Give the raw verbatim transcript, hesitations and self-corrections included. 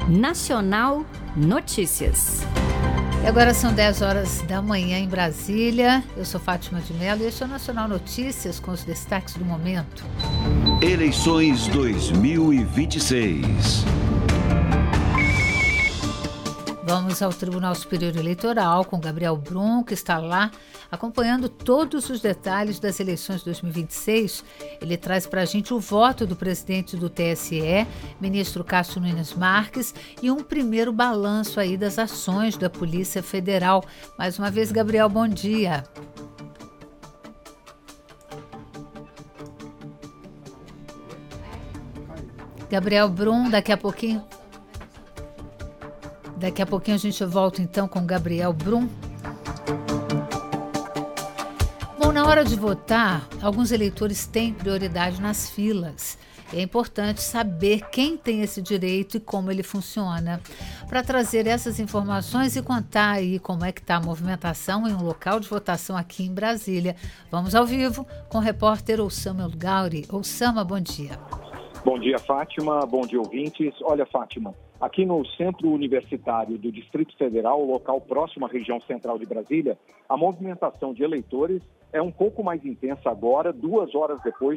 Nacional Notícias. E agora são dez horas da manhã em Brasília. Eu sou Fátima de Mello e este é o Nacional Notícias com os destaques do momento. Eleições dois mil e vinte e seis. Vamos ao Tribunal Superior Eleitoral com Gabriel Brum, que está lá acompanhando todos os detalhes das eleições de dois mil e vinte e seis. Ele traz para a gente o voto do presidente do T S E, ministro Cássio Nunes Marques, e um primeiro balanço aí das ações da Polícia Federal. Mais uma vez, Gabriel, bom dia. Gabriel Brum, daqui a pouquinho... Daqui a pouquinho a gente volta então com Gabriel Brum. Bom, na hora de votar, alguns eleitores têm prioridade nas filas. É importante saber quem tem esse direito e como ele funciona. Para trazer essas informações e contar aí como é que está a movimentação em um local de votação aqui em Brasília, vamos ao vivo com o repórter Osama El Gauri. Osama, bom dia. Bom dia, Fátima. Bom dia, ouvintes. Olha, Fátima, aqui no Centro Universitário do Distrito Federal, local próximo à região central de Brasília, a movimentação de eleitores é um pouco mais intensa agora, duas horas depois